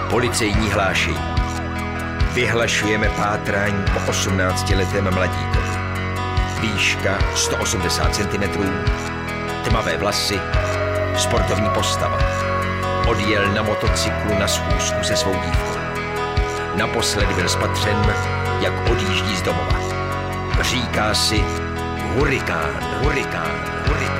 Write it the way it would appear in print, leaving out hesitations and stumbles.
Policejní hlášení. Vyhlašujeme pátrání po 18letém mladíkovi. Výška 180 cm, tmavé vlasy, sportovní postava. Odjel na motocyklu na schůzku se svou dívkou. Naposledy byl spatřen, jak odjíždí z domova. Říká si hurikán, hurikán, hurikán.